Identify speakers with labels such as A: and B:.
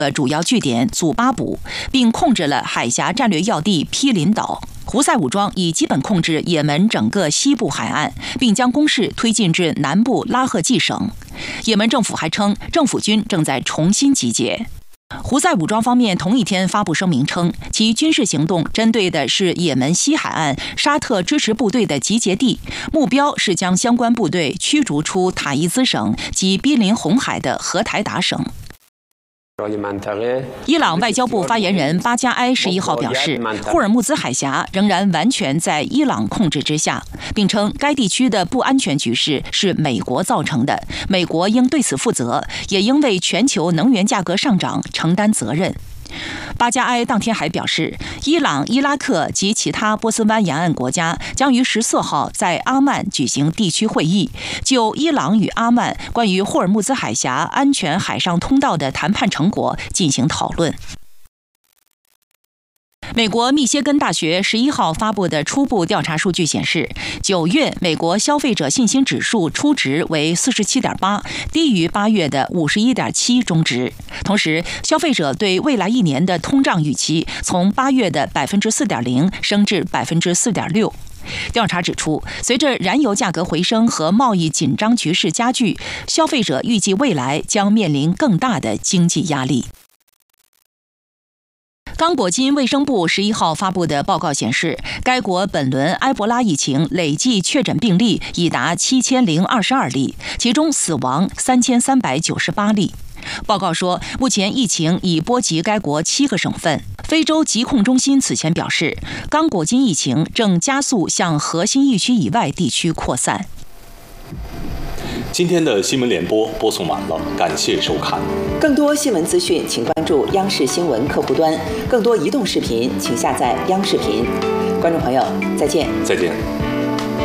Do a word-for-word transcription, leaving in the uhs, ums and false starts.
A: 的主要据点祖巴卜，并控制了海峡战略要地毗邻岛。胡塞武装已基本控制也门整个西部海岸，并将攻势推进至南部拉赫季省。也门政府还称，政府军正在重新集结。胡塞武装方面同一天发布声明称，其军事行动针对的是也门西海岸沙特支持部队的集结地，目标是将相关部队驱逐出塔伊兹省及濒临红海的荷台达省。伊朗外交部发言人巴加埃十一号表示，霍尔木兹海峡仍然完全在伊朗控制之下，并称该地区的不安全局势是美国造成的，美国应对此负责，也应为全球能源价格上涨承担责任。巴加埃当天还表示，伊朗、伊拉克及其他波斯湾沿岸国家将于十四号在阿曼举行地区会议，就伊朗与阿曼关于霍尔木兹海峡安全海上通道的谈判成果进行讨论。美国密歇根大学十一号发布的初步调查数据显示，九月美国消费者信心指数初值为 四十七点八， 低于八月的 五十一点七 中值。同时，消费者对未来一年的通胀预期从八月的 百分之四点零 升至 百分之四点六。调查指出，随着燃油价格回升和贸易紧张局势加剧，消费者预计未来将面临更大的经济压力。刚果金卫生部十一号发布的报告显示，该国本轮埃博拉疫情累计确诊病例已达七千零二十二例，其中死亡三千三百九十八例。报告说，目前疫情已波及该国七个省份。非洲疾控中心此前表示，刚果金疫情正加速向核心疫区以外地区扩散。
B: 今天的新闻联播播送完了，感谢收看。
C: 更多新闻资讯，请关注央视新闻客户端；更多移动视频，请下载央视频。观众朋友，再见。
B: 再见。